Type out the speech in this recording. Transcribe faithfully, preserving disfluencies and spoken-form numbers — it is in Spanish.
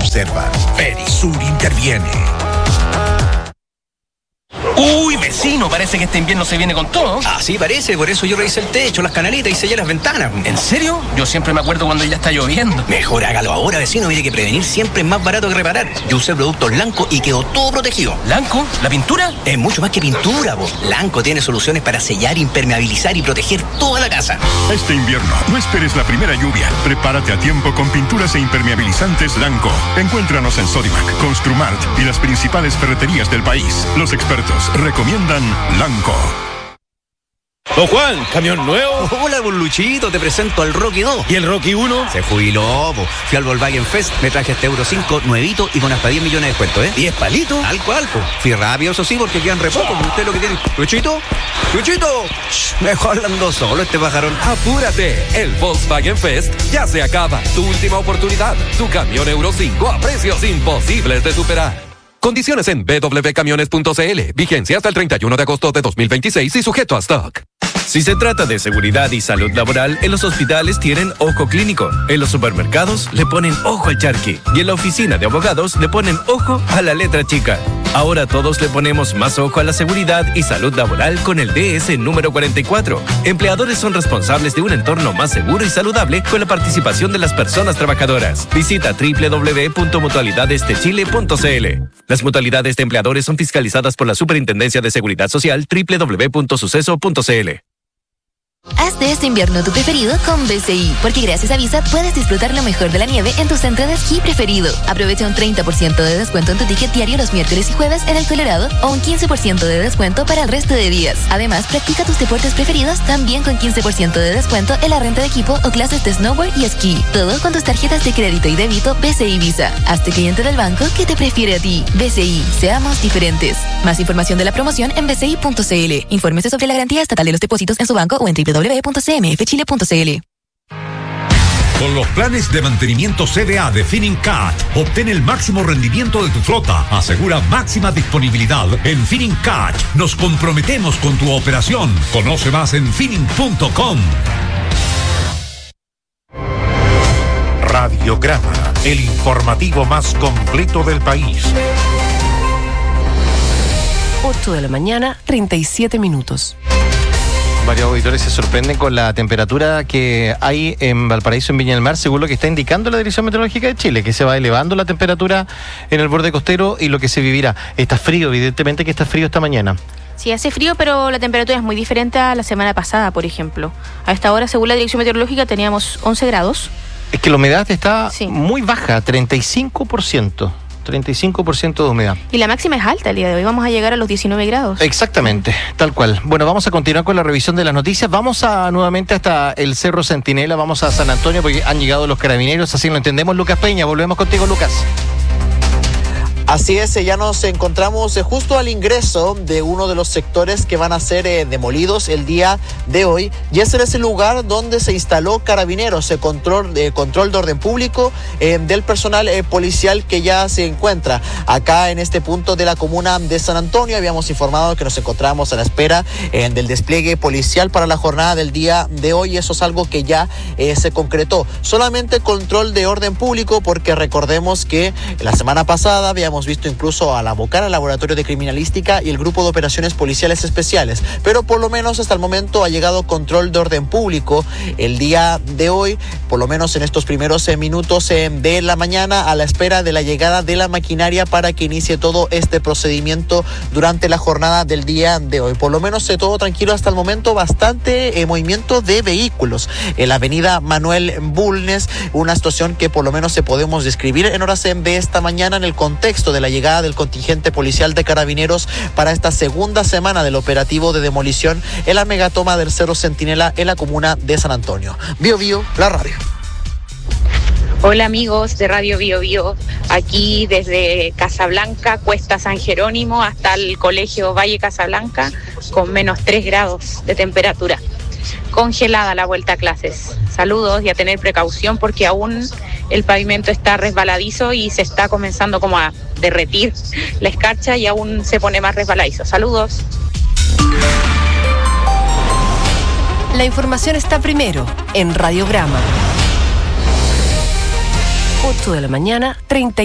observan. Verisur interviene. Uy, vecino, parece que este invierno se viene con todo. Así parece, por eso yo revisé el techo, las canaletas y sellé las ventanas. ¿En serio? Yo siempre me acuerdo cuando ya está lloviendo. Mejor hágalo ahora, vecino, mire que prevenir siempre es más barato que reparar. Yo usé productos Lanco y quedó todo protegido. ¿Lanco? ¿La pintura? Es mucho más que pintura, vos. Lanco tiene soluciones para sellar, impermeabilizar y proteger toda la casa. Este invierno, no esperes la primera lluvia. Prepárate a tiempo con pinturas e impermeabilizantes Lanco. Encuéntranos en Sodimac, Construmart y las principales ferreterías del país. Los expertos recomiendan Lanco. Don Juan, ¿camión nuevo? Hola, don Luchito, te presento al Rocky dos. ¿Y el Rocky uno? Se jubiló, po. Fui al Volkswagen Fest, me traje este Euro cinco nuevito y con hasta diez millones de descuento, ¿eh? ¿diez palitos? Tal cual, po. Fui rápido, eso sí, porque quedan re poco. Usted lo que tiene. ¿Luchito? ¡Luchito! Shh, mejor hablando solo este pajarón. ¡Apúrate! El Volkswagen Fest ya se acaba. Tu última oportunidad. Tu camión Euro cinco a precios imposibles de superar. Condiciones en b w camiones punto c l. Vigencia hasta el treinta y uno de agosto de dos mil veintiséis y sujeto a stock. Si se trata de seguridad y salud laboral, en los hospitales tienen ojo clínico, en los supermercados le ponen ojo al charqui y en la oficina de abogados le ponen ojo a la letra chica. Ahora todos le ponemos más ojo a la seguridad y salud laboral con el D S número cuarenta y cuatro. Empleadores son responsables de un entorno más seguro y saludable con la participación de las personas trabajadoras. Visita doble u doble u doble u punto mutualidades de chile punto c l. Las mutualidades de empleadores son fiscalizadas por la Superintendencia de Seguridad Social doble u doble u doble u punto suceso punto c l. Haz de este invierno tu preferido con B C I, porque gracias a Visa puedes disfrutar lo mejor de la nieve en tu centro de esquí preferido. Aprovecha un treinta por ciento de descuento en tu ticket diario los miércoles y jueves en el Colorado o un quince por ciento de descuento para el resto de días. Además, practica tus deportes preferidos también con quince por ciento de descuento en la renta de equipo o clases de snowboard y esquí. Todo con tus tarjetas de crédito y débito B C I Visa. Hazte cliente del banco que te prefiere a ti. B C I, seamos diferentes. Más información de la promoción en b c i punto c l. Infórmese sobre la garantía estatal de los depósitos en su banco o en doble u doble u doble u punto c m f chile punto c l. Con los planes de mantenimiento C D A de Finincat, obtén el máximo rendimiento de tu flota. Asegura máxima disponibilidad. En Finincat nos comprometemos con tu operación. Conoce más en fining punto com. Radiograma, el informativo más completo del país. ocho de la mañana, treinta y siete minutos. Varios auditores se sorprenden con la temperatura que hay en Valparaíso, en Viña del Mar, según lo que está indicando la Dirección Meteorológica de Chile, que se va elevando la temperatura en el borde costero y lo que se vivirá. Está frío, evidentemente que está frío esta mañana. Sí, hace frío, pero la temperatura es muy diferente a la semana pasada, por ejemplo. A esta hora, según la Dirección Meteorológica, teníamos once grados. Es que la humedad está sí. muy baja, treinta y cinco por ciento. treinta y cinco por ciento de humedad. Y la máxima es alta el día de hoy, vamos a llegar a los diecinueve grados. Exactamente, tal cual. Bueno, vamos a continuar con la revisión de las noticias. Vamos a nuevamente hasta el Cerro Centinela, vamos a San Antonio porque han llegado los carabineros, así lo entendemos. Lucas Peña, volvemos contigo, Lucas. Así es, ya nos encontramos justo al ingreso de uno de los sectores que van a ser eh, demolidos el día de hoy, y ese es el lugar donde se instaló Carabineros, el control, eh, control de orden público eh, del personal eh, policial que ya se encuentra acá en este punto de la comuna de San Antonio. Habíamos informado que nos encontramos a la espera eh, del despliegue policial para la jornada del día de hoy, y eso es algo que ya eh, se concretó. Solamente control de orden público, porque recordemos que la semana pasada habíamos Hemos visto incluso a la Bocar, al Laboratorio de Criminalística y el Grupo de Operaciones Policiales Especiales, pero por lo menos hasta el momento ha llegado control de orden público el día de hoy, por lo menos en estos primeros eh, minutos eh, de la mañana, a la espera de la llegada de la maquinaria para que inicie todo este procedimiento durante la jornada del día de hoy. Por lo menos eh, todo tranquilo hasta el momento, bastante eh, movimiento de vehículos en la avenida Manuel Bulnes, una situación que por lo menos se podemos describir en horas de esta mañana en el contexto de la llegada del contingente policial de Carabineros para esta segunda semana del operativo de demolición en la megatoma del Cerro Centinela en la comuna de San Antonio. Bio Bio, la radio. Hola amigos de Radio Bio Bio, aquí desde Casablanca, Cuesta San Jerónimo, hasta el Colegio Valle Casablanca, con menos tres grados de temperatura. Congelada la vuelta a clases. Saludos y a tener precaución porque aún el pavimento está resbaladizo y se está comenzando como a derretir la escarcha y aún se pone más resbaladizo. Saludos. La información está primero en Radiograma. ocho de la mañana, treinta